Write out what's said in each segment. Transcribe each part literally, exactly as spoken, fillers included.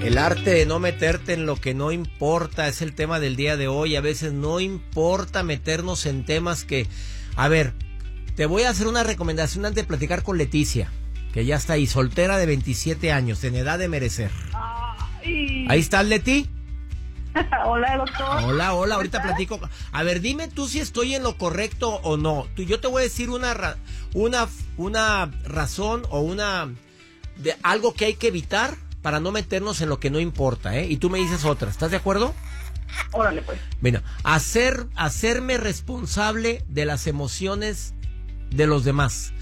El arte de no meterte en lo que no importa es el tema del día de hoy. A veces no importa meternos en temas que... A ver, te voy a hacer una recomendación antes de platicar con Leticia, que ya está ahí, soltera de veintisiete años, en edad de merecer. Ay. Ahí estás, Leti. Hola, doctor. Hola, hola, ahorita platico. A ver, dime tú si estoy en lo correcto o no. Tú, yo te voy a decir una, ra- una, una razón o una... de algo que hay que evitar para no meternos en lo que no importa, ¿eh? Y tú me dices otra, ¿estás de acuerdo? Órale, pues. Bueno, hacer, hacerme responsable de las emociones de los demás,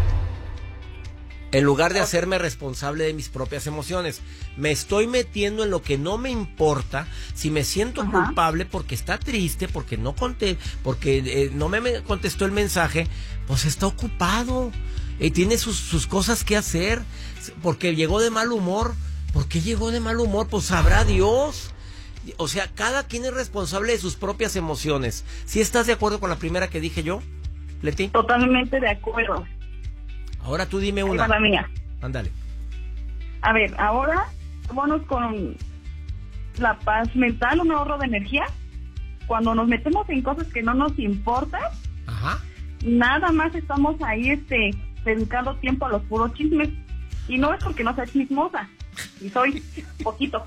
en lugar de hacerme responsable de mis propias emociones. Me estoy metiendo en lo que no me importa. Si me siento Ajá. culpable porque está triste, porque no conté, porque eh, no me, me contestó el mensaje, pues está ocupado y tiene sus, sus cosas que hacer, porque llegó de mal humor. ¿Por qué llegó de mal humor? Pues sabrá Dios. O sea, cada quien es responsable de sus propias emociones. ¿Sí estás de acuerdo con la primera que dije yo, Leti? Totalmente de acuerdo. Ahora tú dime Ahí una. va la mía. Ándale. A ver, ahora vámonos con la paz mental, un ahorro de energía. Cuando nos metemos en cosas que no nos importan, Ajá. nada más estamos ahí este dedicando tiempo a los puros chismes. Y no es porque no sea chismosa, y soy poquito.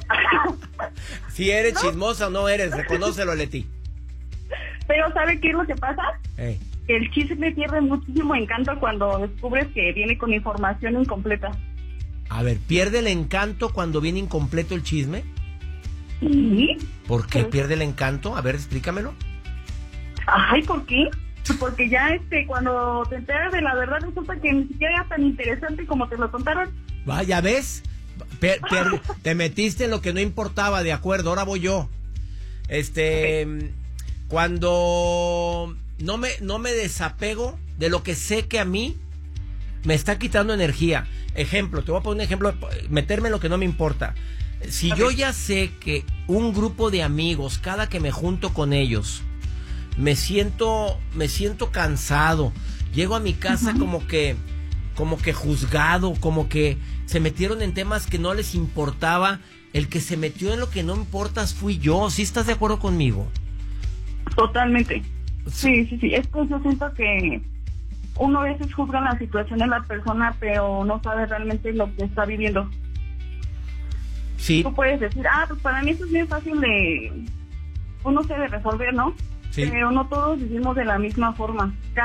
Si eres ¿No? chismosa o no eres, reconócelo, Leti. Pero ¿sabe qué es lo que pasa? Hey. Que el chisme pierde muchísimo encanto cuando descubres que viene con información incompleta. A ver, ¿pierde el encanto cuando viene incompleto el chisme? ¿Sí? ¿Por qué Sí. pierde el encanto? A ver, explícamelo. Ay, ¿por qué? Porque ya este cuando te enteras de la verdad resulta que ni siquiera era tan interesante como te lo contaron. Vaya, ¿ves? Per- per- te metiste en lo que no importaba, de acuerdo, ahora voy yo. Este, okay. Cuando no me, no me desapego de lo que sé que a mí me está quitando energía. Ejemplo, te voy a poner un ejemplo, meterme en lo que no me importa. Si okay. yo ya sé que un grupo de amigos, cada que me junto con ellos, me siento, me siento cansado, llego a mi casa uh-huh. como que, como que juzgado, como que se metieron en temas que no les importaba. El que se metió en lo que no importa fui yo. ¿Sí estás de acuerdo conmigo? Totalmente. Sí, sí, sí. Es que yo siento que uno a veces juzga la situación de la persona, pero no sabe realmente lo que está viviendo. Sí. Tú puedes decir, ah, pues para mí esto es bien fácil de... uno se debe resolver, ¿no? Sí. Pero no todos vivimos de la misma forma.